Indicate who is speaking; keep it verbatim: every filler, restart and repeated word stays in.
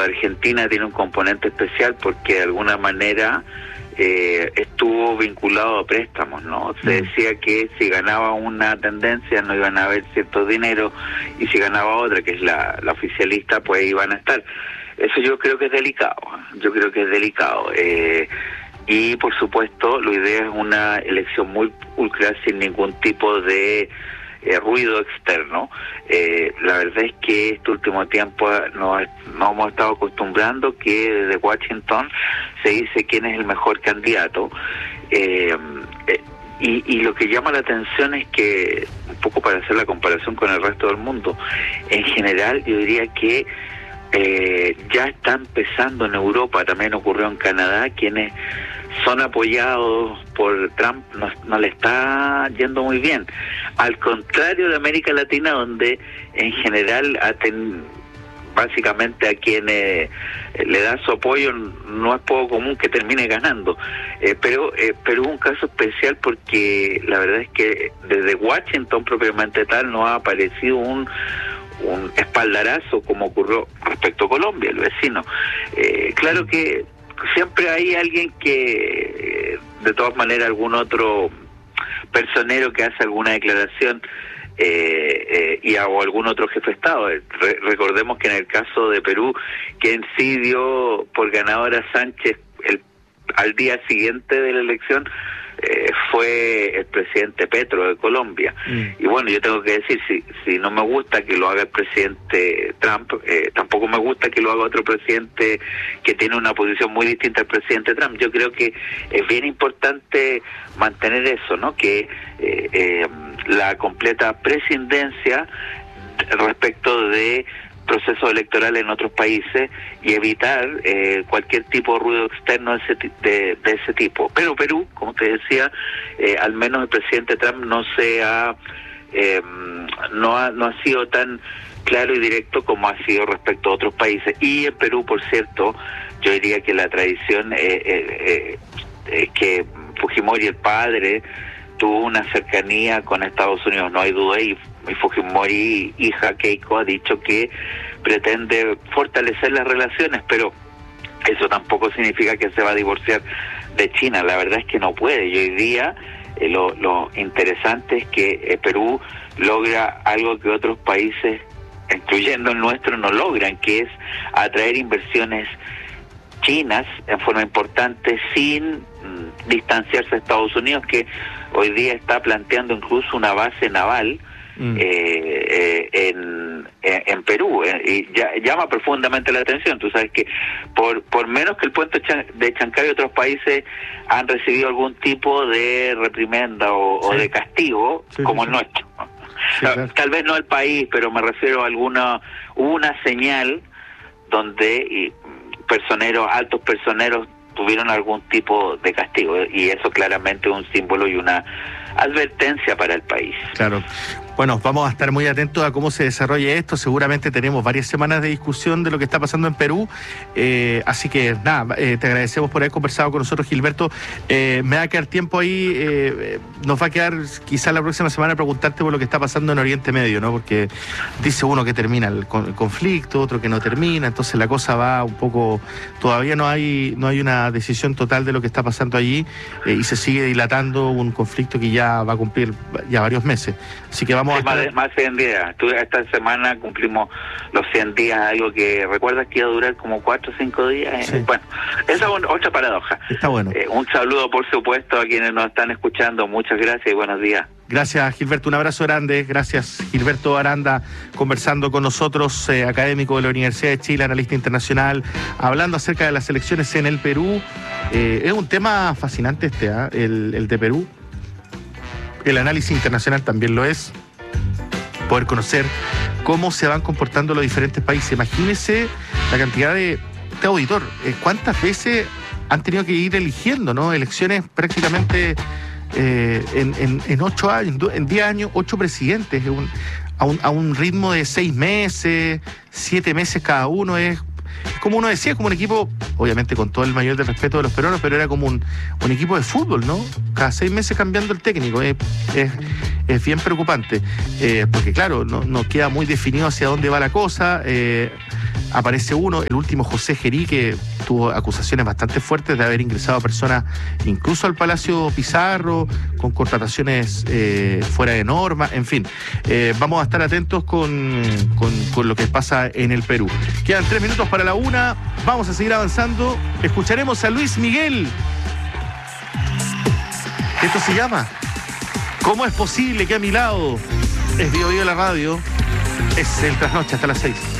Speaker 1: de Argentina tiene un componente especial porque de alguna manera eh, estuvo vinculado a préstamos, ¿no? Se decía que si ganaba una tendencia no iban a haber ciertos dineros y si ganaba otra, que es la, la oficialista, pues iban a estar. Eso yo creo que es delicado, yo creo que es delicado. Eh, y por supuesto, lo ideal es una elección muy pulcral sin ningún tipo de eh, ruido externo. Eh, la verdad es que este último tiempo nos, nos hemos estado acostumbrando que desde Washington se dice quién es el mejor candidato. Eh, eh, y, y lo que llama la atención es que, un poco para hacer la comparación con el resto del mundo, en general yo diría que Eh, ya está empezando en Europa, también ocurrió en Canadá, quienes son apoyados por Trump no, no le está yendo muy bien, al contrario de América Latina, donde en general aten, básicamente a quienes eh, le dan su apoyo no es poco común que termine ganando, eh, pero eh, pero es un caso especial porque la verdad es que desde Washington propiamente tal no ha aparecido un un espaldarazo como ocurrió respecto a Colombia, el vecino. Eh, claro que siempre hay alguien que, de todas maneras, algún otro personero que hace alguna declaración eh, eh, y o algún otro jefe de Estado. Re, recordemos que en el caso de Perú, quien sí dio por ganador a Sánchez el, al día siguiente de la elección, Eh, fue el presidente Petro de Colombia. Mm. Y bueno, yo tengo que decir, si si no me gusta que lo haga el presidente Trump, eh, tampoco me gusta que lo haga otro presidente que tiene una posición muy distinta al presidente Trump. Yo creo que es bien importante mantener eso, ¿no? Que eh, eh, la completa prescindencia respecto de procesos electorales en otros países y evitar eh, cualquier tipo de ruido externo de ese, de, de ese tipo. Pero Perú, como te decía, eh, al menos el presidente Trump no se ha, eh, no ha no ha sido tan claro y directo como ha sido respecto a otros países. Y en Perú, por cierto, yo diría que la tradición eh, eh, eh, que Fujimori, el padre, tuvo una cercanía con Estados Unidos, no hay duda, y, y Fujimori, hija Keiko, ha dicho que pretende fortalecer las relaciones, pero eso tampoco significa que se va a divorciar de China. La verdad es que no puede, y hoy día eh, lo, lo interesante es que eh, Perú logra algo que otros países, incluyendo el nuestro, no logran, que es atraer inversiones chinas en forma importante sin mm, distanciarse de Estados Unidos, que hoy día está planteando incluso una base naval mm. eh, eh, en, en, en Perú, eh, y ya, llama profundamente la atención. Tú sabes que por por menos que el puente de Chancay, otros países han recibido algún tipo de reprimenda o, sí. o de castigo, sí, como sí, el nuestro. Sí, tal, claro. tal vez no el país, pero me refiero a alguna una señal donde y, personeros, altos personeros tuvieron algún tipo de castigo, y eso claramente es un símbolo y una advertencia para el país.
Speaker 2: Claro. Bueno, vamos a estar muy atentos a cómo se desarrolle esto. Seguramente tenemos varias semanas de discusión de lo que está pasando en Perú. Eh, así que, nada, eh, te agradecemos por haber conversado con nosotros, Gilberto. Eh, me va a quedar tiempo ahí. Eh, nos va a quedar quizás la próxima semana preguntarte por lo que está pasando en Oriente Medio, ¿no? Porque dice uno que termina el, con, el conflicto, otro que no termina. Entonces la cosa va un poco... Todavía no hay, no hay una decisión total de lo que está pasando allí, eh, y se sigue dilatando un conflicto que ya va a cumplir ya varios meses. Así que vamos
Speaker 1: sí, a... Más, más cien días. Tú, esta semana cumplimos los cien días, algo que recuerdas que iba a durar como cuatro o cinco días. Sí. Bueno, esa es otra paradoja.
Speaker 2: Está bueno.
Speaker 1: Eh, un saludo, por supuesto, a quienes nos están escuchando. Muchas gracias y buenos días.
Speaker 2: Gracias, Gilberto. Un abrazo grande. Gracias, Gilberto Aranda, conversando con nosotros, eh, académico de la Universidad de Chile, analista internacional, hablando acerca de las elecciones en el Perú. Eh, es un tema fascinante este, ¿eh? el, el de Perú. El análisis internacional también lo es. Poder conocer cómo se van comportando los diferentes países. Imagínese la cantidad de... Este auditor, eh, ¿cuántas veces han tenido que ir eligiendo, ¿no? Elecciones prácticamente eh, en, en, en ocho años, en diez años, ocho presidentes, un, a, un, a un ritmo de seis meses, siete meses cada uno. Es, como uno decía, como un equipo, obviamente con todo el mayor del respeto de los peruanos, pero era como un, un equipo de fútbol, ¿no? Cada seis meses cambiando el técnico. Es, es, es bien preocupante, eh, porque claro, no, no queda muy definido hacia dónde va la cosa. Eh, aparece uno, el último José Gerí, que tuvo acusaciones bastante fuertes de haber ingresado a personas incluso al Palacio Pizarro, con contrataciones eh, fuera de norma, en fin. Eh, vamos a estar atentos con, con, con lo que pasa en el Perú. Quedan tres minutos para la una, vamos a seguir avanzando. Escucharemos a Luis Miguel. Esto se llama ¿Cómo es posible que a mi lado? Es Bio Bio la radio. Es el Trasnoche hasta las seis.